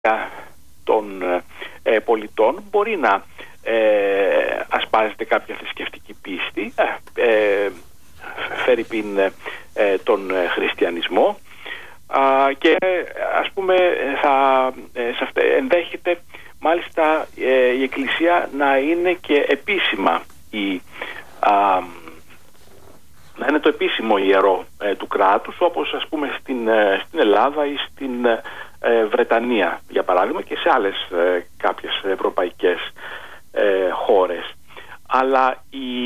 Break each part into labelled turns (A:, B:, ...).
A: των πολιτών μπορεί να ασπάζεται κάποια θρησκευτική πίστη, φερειπίν τον χριστιανισμό, και ας πούμε ενδέχεται μάλιστα η Εκκλησία να είναι και επίσημα να είναι το επίσημο ιερό του κράτους, όπως ας πούμε στην Ελλάδα ή στην Βρετανία για παράδειγμα, και σε άλλες κάποιες ευρωπαϊκές χώρες. Αλλά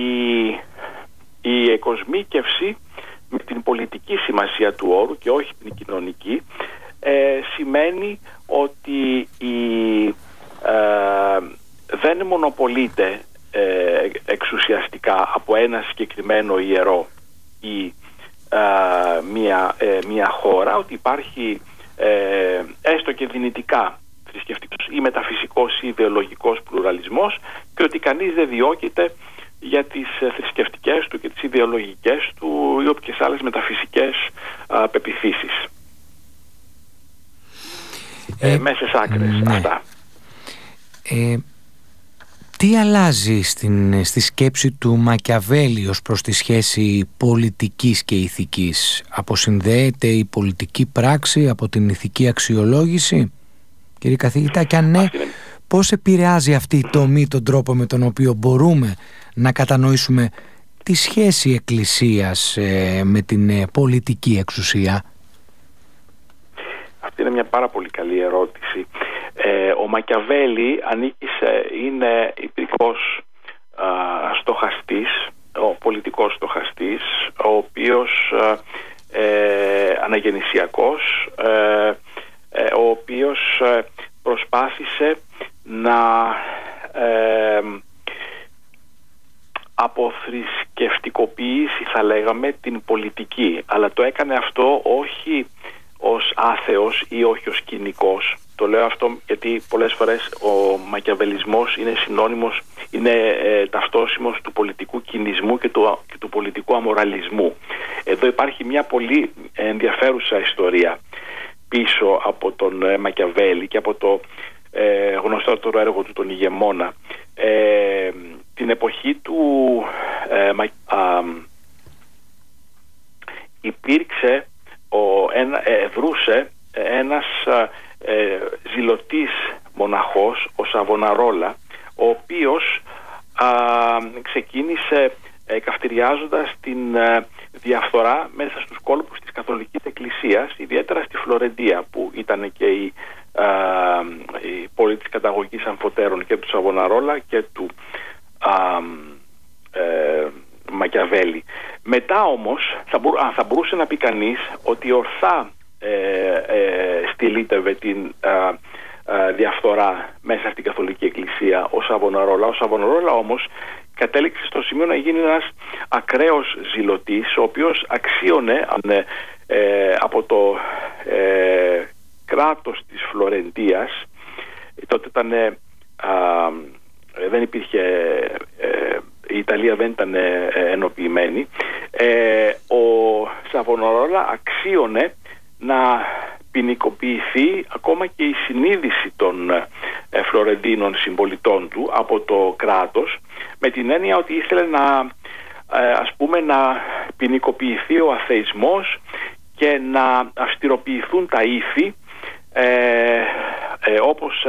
A: η εκοσμίκευση με την πολιτική σημασία του όρου και όχι την κοινωνική σημαίνει ότι δεν μονοπολείται εξουσιαστικά από ένα συγκεκριμένο ιερό ή μια χώρα, ότι υπάρχει έστω και δυνητικά θρησκευτικός ή μεταφυσικός ή ιδεολογικός πλουραλισμός, και ότι κανείς δεν διώκεται για τις θρησκευτικές του και τις ιδεολογικές του ή όποιες άλλες μεταφυσικές πεποιθήσεις. Μέσες άκρες,
B: ναι.
A: αυτά.
B: Τι αλλάζει στη σκέψη του Μακιαβέλη ως προς τη σχέση πολιτικής και ηθικής? Αποσυνδέεται η πολιτική πράξη από την ηθική αξιολόγηση, κύριε καθηγητά, και αν ναι, πώς επηρεάζει αυτή η τομή τον τρόπο με τον οποίο μπορούμε να κατανοήσουμε τη σχέση εκκλησίας με την πολιτική εξουσία?
A: Αυτή είναι μια πάρα πολύ καλή ερώτηση. Ο Μακιαβέλη είναι υπηκός στοχαστής, ο πολιτικός στοχαστής, ο οποίος αναγεννησιακός, ο οποίος προσπάθησε να αποθρησκευτικοποιήσει, θα λέγαμε, την πολιτική, αλλά το έκανε αυτό όχι ως άθεος ή όχι ως κοινικός. Το λέω αυτό γιατί πολλές φορές ο μακιαβελισμός είναι συνώνυμος, είναι ταυτόσιμος του πολιτικού κινησμού και του πολιτικού αμοραλισμού. Εδώ υπάρχει μια πολύ ενδιαφέρουσα ιστορία πίσω από τον Μακιαβέλη και από το γνωστότερο έργο του, τον Ηγεμόνα. Την εποχή του υπήρξε δρούσε ένας ζηλωτής μοναχός, ο Σαβοναρόλα, ο οποίος ξεκίνησε καυτηριάζοντας την διαφθορά μέσα στους κόλπους της Καθολικής Εκκλησίας, ιδιαίτερα στη Φλωρεντία, που ήταν και η πόλη της καταγωγής αμφωτέρων και του Σαβοναρόλα και του Μακιαβέλη. Μετά όμως θα μπορούσε να πει κανείς ότι ορθά στυλίτευε την διαφθορά μέσα στην Καθολική Εκκλησία ο Σαβοναρόλα. Ο Σαβοναρόλα όμως κατέληξε στο σημείο να γίνει ένας ακραίος ζηλωτής, ο οποίος αξίωνε από το κράτος της Φλωρεντίας. Τότε δεν υπήρχε, η Ιταλία δεν ήταν ενοποιημένη. Ο Σαβοναρόλα αξίωνε να ποινικοποιηθεί ακόμα και η συνείδηση των Φλωρεντίνων συμπολιτών του από το κράτος, με την έννοια ότι ήθελε να ποινικοποιηθεί ο αθεισμός και να αυστηροποιηθούν τα ήθη, όπως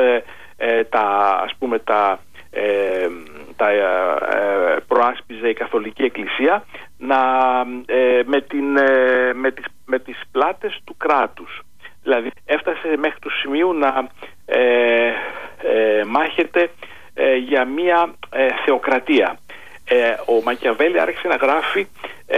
A: τα προάσπιζε η Καθολική Εκκλησία, με τις πλάτες του κράτους. Δηλαδή έφτασε μέχρι του σημείου να μάχεται για μια θεοκρατία. Ο Μακιαβέλη άρχισε να γράφει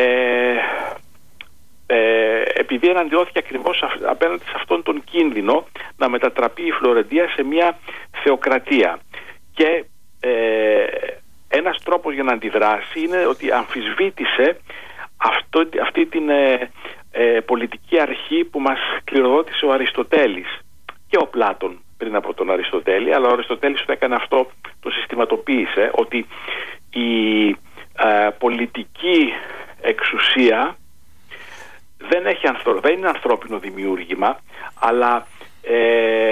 A: επειδή εναντιώθηκε ακριβώς απέναντι σε αυτόν τον κίνδυνο να μετατραπεί η Φλωρεντία σε μια θεοκρατία. Και ένας τρόπος για να αντιδράσει είναι ότι αμφισβήτησε αυτή την πολιτική αρχή που μας κληροδότησε ο Αριστοτέλης και ο Πλάτων πριν από τον Αριστοτέλη, αλλά ο Αριστοτέλης το έκανε αυτό, το συστηματοποίησε, ότι η πολιτική εξουσία δεν είναι ανθρώπινο δημιούργημα, αλλά